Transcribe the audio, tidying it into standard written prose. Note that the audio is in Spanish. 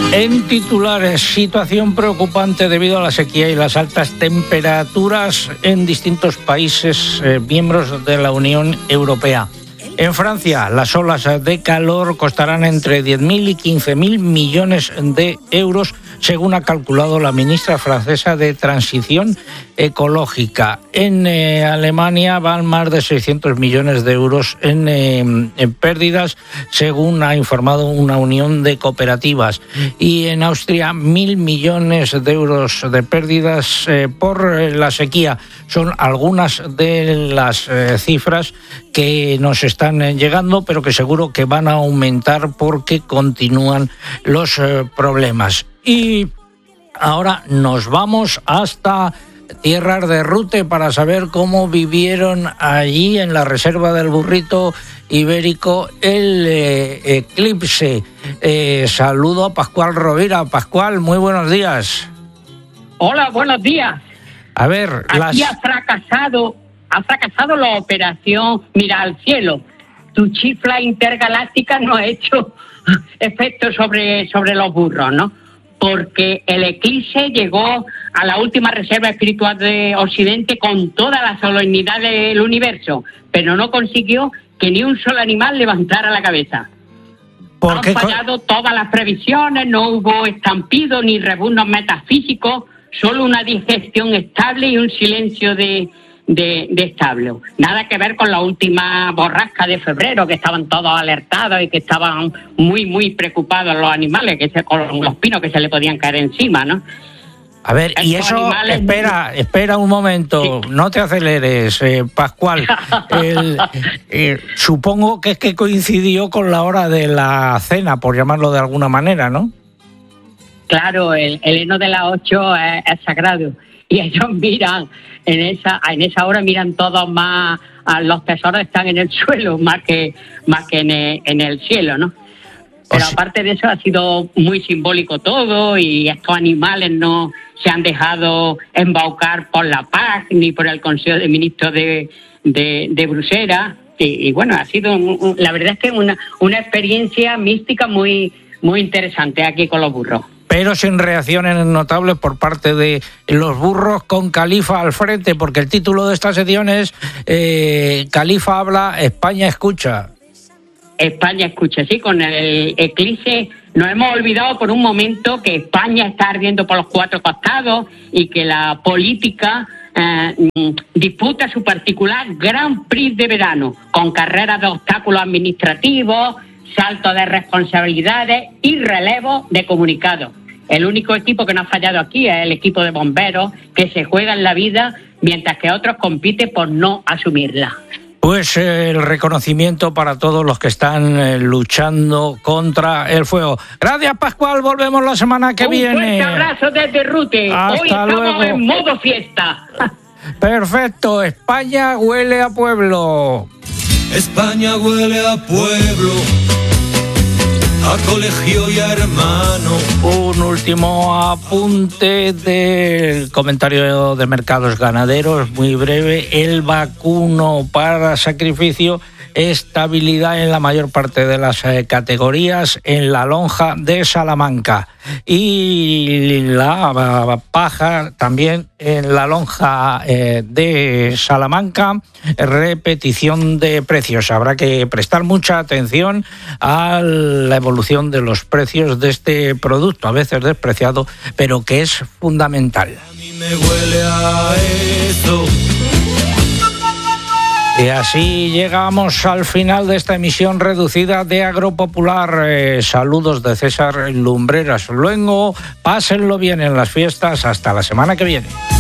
En titulares, situación preocupante debido a la sequía y las altas temperaturas en distintos países miembros de la Unión Europea. En Francia, las olas de calor costarán entre 10.000 y 15.000 millones de euros, según ha calculado la ministra francesa de Transición Ecológica. En Alemania van más de 600 millones de euros en pérdidas, según ha informado una unión de cooperativas. Y en Austria, 1.000 millones de euros de pérdidas por la sequía. Son algunas de las cifras que nos están llegando, pero que seguro que van a aumentar porque continúan los problemas. Y ahora nos vamos hasta tierras de Rute para saber cómo vivieron allí en la reserva del Burrito Ibérico el eclipse. Saludo a Pascual Rovira. Pascual, muy buenos días. Hola, buenos días. A ver, aquí ha fracasado la operación Mira al Cielo. Tu chifla intergaláctica no ha hecho efecto sobre los burros, ¿no? Porque el eclipse llegó a la última reserva espiritual de Occidente con toda la solemnidad del universo, pero no consiguió que ni un solo animal levantara la cabeza. Han fallado todas las previsiones, no hubo estampido ni rebuznos metafísicos, solo una digestión estable y un silencio de establo. Nada que ver con la última borrasca de febrero, que estaban todos alertados y que estaban muy, muy preocupados los animales, con los pinos que se le podían caer encima, ¿no? A ver, y eso, espera un momento, sí. No te aceleres, Pascual. Supongo que es que coincidió con la hora de la cena, por llamarlo de alguna manera, ¿no? Claro, el heno de las 8 es sagrado. Y ellos miran, en esa hora miran todos más, los tesoros están en el suelo más que en el cielo, ¿no? Pero aparte de eso ha sido muy simbólico todo, y estos animales no se han dejado embaucar por la paz ni por el Consejo de Ministros de Bruselas. Y bueno, ha sido, la verdad es que una experiencia mística muy, muy interesante aquí con los burros. Pero sin reacciones notables por parte de los burros, con Califa al frente, porque el título de esta sección es Califa habla, España escucha. España escucha, sí, con el eclipse nos hemos olvidado por un momento que España está ardiendo por los cuatro costados y que la política disputa su particular Grand Prix de verano, con carreras de obstáculos administrativos, salto de responsabilidades y relevo de comunicados. El único equipo que no ha fallado aquí es el equipo de bomberos, que se juega en la vida mientras que otros compiten por no asumirla. Pues el reconocimiento para todos los que están luchando contra el fuego. Gracias, Pascual, volvemos la semana que viene. Un fuerte abrazo desde Rute. Hasta Hoy estamos luego. En modo fiesta. Perfecto, España huele a pueblo. España huele a pueblo, a colegio y a hermano. Un último apunte del comentario de mercados ganaderos, muy breve. El vacuno para sacrificio, estabilidad en la mayor parte de las categorías en la lonja de Salamanca. Y la paja también en la lonja de Salamanca, repetición de precios. Habrá que prestar mucha atención a la evolución de los precios de este producto, a veces despreciado, pero que es fundamental. A mí me huele a eso. Y así llegamos al final de esta emisión reducida de Agropopular. Saludos de César Lumbreras. Luego, pásenlo bien en las fiestas. Hasta la semana que viene.